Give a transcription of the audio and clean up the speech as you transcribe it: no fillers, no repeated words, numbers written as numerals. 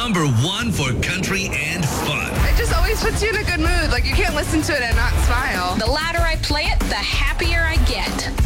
#1 for country and fun. It just always puts you in a good mood. Like, you can't listen to it and not smile. The louder I play it, the happier I get.